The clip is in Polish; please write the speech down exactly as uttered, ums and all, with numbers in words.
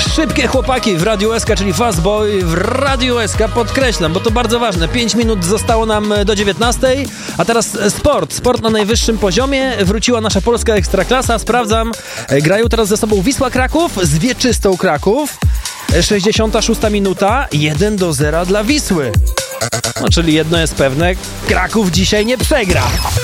Szybkie chłopaki w Radiu S K, czyli Fast Boy w Radiu S K, podkreślam, bo to bardzo ważne. pięć minut zostało nam do dziewiętnastej, a teraz sport. Sport na najwyższym poziomie. Wróciła nasza polska ekstraklasa. Sprawdzam. Grają teraz ze sobą Wisła Kraków z Wieczystą Kraków. sześćdziesiąta szósta minuta. jeden do zera dla Wisły. No, czyli jedno jest pewne. Kraków dzisiaj nie przegra.